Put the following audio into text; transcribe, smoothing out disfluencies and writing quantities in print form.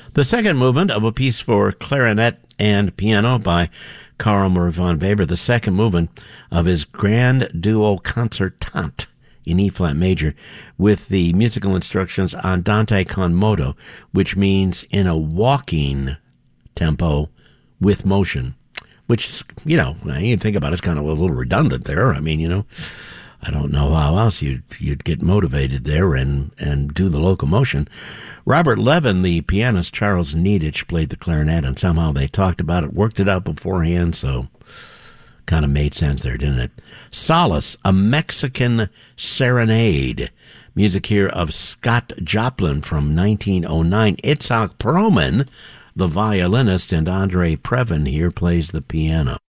The second movement of a piece for clarinet and piano by Karl Maria von Weber, the second movement of his Grand Duo Concertante in E-flat major, with the musical instructions andante con moto, which means in a walking tempo with motion, which, you think about it, it's kind of a little redundant there. I mean, I don't know how else you'd get motivated there and do the locomotion. Robert Levin, the pianist, Charles Neidich played the clarinet, and somehow they talked about it, worked it out beforehand, so kind of made sense there, didn't it? Solace, a Mexican serenade. Music here of Scott Joplin from 1909. Itzhak Perlman, the violinist, and Andre Previn here plays the piano.